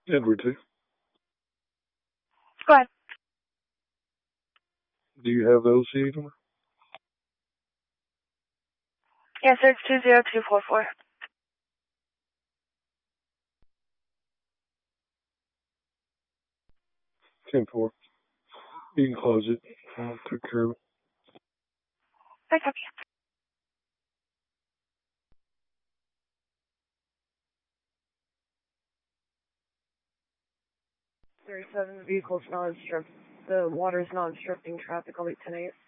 Edward 2. Go ahead. Do you have the OCA number? Yes, sir, it's 20244. 10-4. You can close it. I took care of it. I copy. 37, the vehicle's not obstructing, the water's not obstructing traffic. I'll be 10-8.